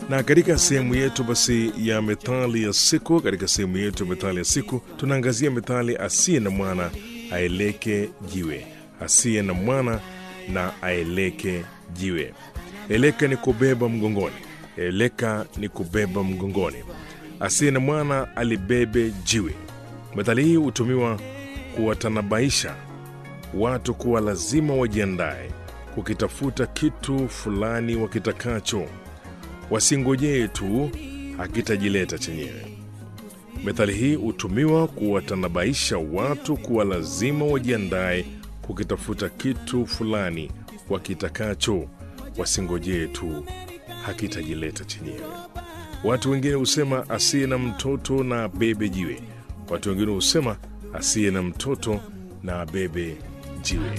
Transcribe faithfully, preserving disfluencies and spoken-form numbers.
Na katika sehemu yetu basi ya methali ya siku, katika sehemu yetu ya methali ya siku, tunaangazia methali asiye na mwana aeleke jiwe. Asiye na mwana na aeleke jiwe. Eleka ni kubeba mgongoni. Eleka ni kubeba mgongoni. Asiye na mwana alibebe jiwe. Methali hii hutumiwa kuwatanabaisha watu kuwa lazima wajiandae kukitafuta kitu fulani wakitakacho. Wasingojee tu, hakitajileta chenyewe. Methali hii hutumiwa kuwatanabaisha watu kuwa lazima wajiandae kukitafuta kitu fulani wakitakacho. Wasingojee tu, hakitajileta chenyewe. Watu wengine husema asiye na mtoto na abebe jiwe. Watu wengine husema asiye na mtoto na abebe jiwe.